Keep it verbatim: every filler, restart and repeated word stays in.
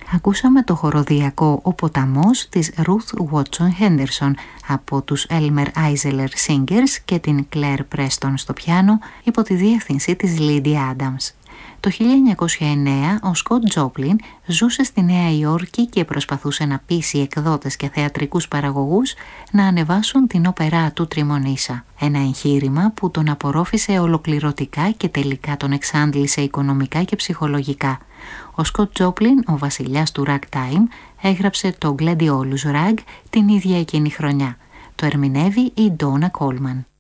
Ακούσαμε το χοροδιακό «Ο ποταμός» της Ruth Watson Henderson από τους Elmer Eisler Singers και την Claire Preston στο πιάνο υπό τη διεύθυνση της Lydia Adams. Το χίλια εννιακόσια εννέα ο Σκοτ Τζόπλιν ζούσε στη Νέα Υόρκη και προσπαθούσε να πείσει εκδότες και θεατρικούς παραγωγούς να ανεβάσουν την όπερά του Τριμονίσα. Ένα εγχείρημα που τον απορρόφησε ολοκληρωτικά και τελικά τον εξάντλησε οικονομικά και ψυχολογικά. Ο Σκοτ Τζόπλιν, ο βασιλιάς του ragtime, έγραψε το Gladiolus Rag την ίδια εκείνη χρονιά. Το ερμηνεύει η Donna Coleman.